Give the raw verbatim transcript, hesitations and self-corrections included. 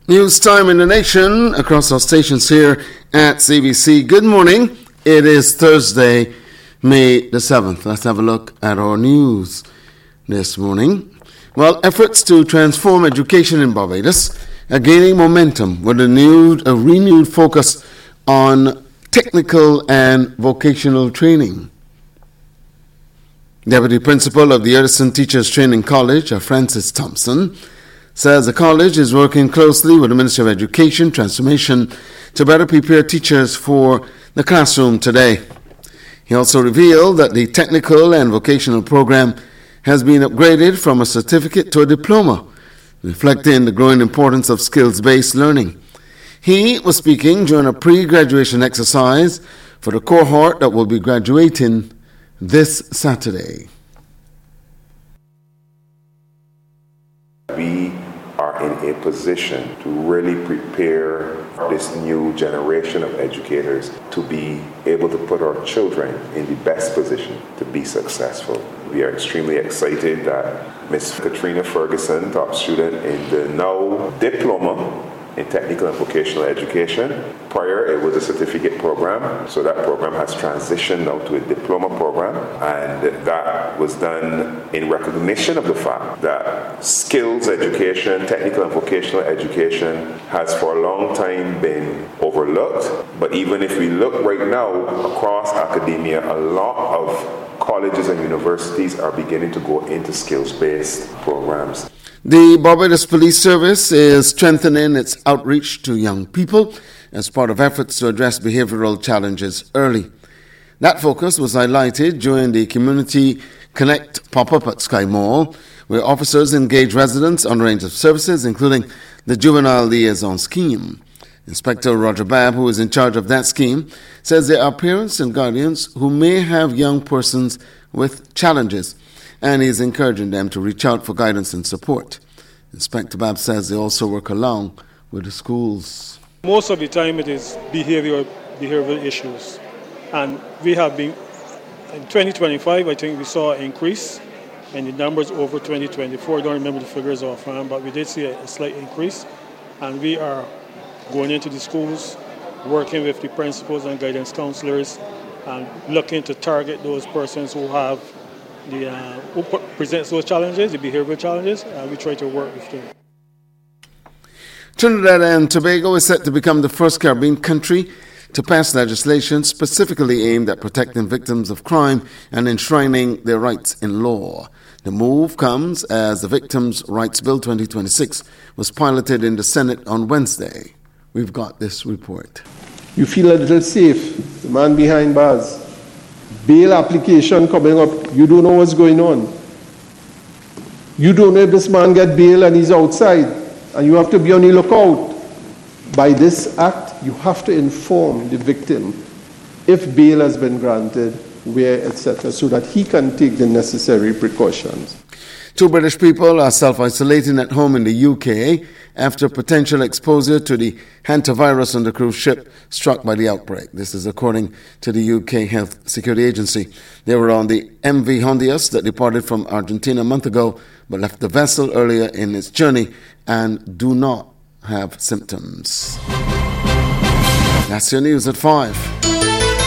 News time in the nation across our stations here at C B C. Good morning. It is Thursday, May the seventh. Let's have a look at our news this morning. Well, efforts to transform education in Barbados are gaining momentum with a, new, a renewed focus on technical and vocational training. Deputy Principal of the Edison Teachers Training College, Francis Thompson, says the college is working closely with the Ministry of Education Transformation to better prepare teachers for the classroom today. He also revealed that the technical and vocational program has been upgraded from a certificate to a diploma, reflecting the growing importance of skills-based learning. He was speaking during a pre-graduation exercise for the cohort that will be graduating this Saturday. We are in a position to really prepare this new generation of educators to be able to put our children in the best position to be successful. We are extremely excited that Miss Katrina Ferguson, top student in the now diploma in technical and vocational education. Prior, it was a certificate program, so that program has transitioned now to a diploma program, and that was done in recognition of the fact that skills education, technical and vocational education has for a long time been overlooked. But even if we look right now across academia, a lot of colleges and universities are beginning to go into skills-based programs. The Barbados Police Service is strengthening its outreach to young people as part of efforts to address behavioral challenges early. That focus was highlighted during the Community Connect pop-up at Sky Mall, where officers engage residents on a range of services, including the Juvenile Liaison Scheme. Inspector Roger Babb, who is in charge of that scheme, says there are parents and guardians who may have young persons with challenges, and he is encouraging them to reach out for guidance and support. Inspector Babb says they also work along with the schools. Most of the time it is behavioral, behavioral issues. And we have been, in twenty twenty-five, I think we saw an increase in the numbers over twenty twenty-four. I don't remember the figures offhand, but we did see a, a slight increase. And we are going into the schools, working with the principals and guidance counselors, and looking to target those persons who have The, uh, who presents those challenges, the behavioral challenges, and we try to work with them. Trinidad and Tobago is set to become the first Caribbean country to pass legislation specifically aimed at protecting victims of crime and enshrining their rights in law. The move comes as the Victims' Rights Bill twenty twenty-six was piloted in the Senate on Wednesday. We've got this report. You feel a little safe, the man behind bars. Bail application coming up, you don't know what's going on. You don't know if this man get bail and he's outside, and you have to be on the lookout. By this act, you have to inform the victim if bail has been granted, where, et cetera, so that he can take the necessary precautions. Two British people are self-isolating at home in the U K after potential exposure to the hantavirus on the cruise ship struck by the outbreak. This is according to the U K Health Security Agency. They were on the M V Hondias that departed from Argentina a month ago, but left the vessel earlier in its journey and do not have symptoms. That's your news at five.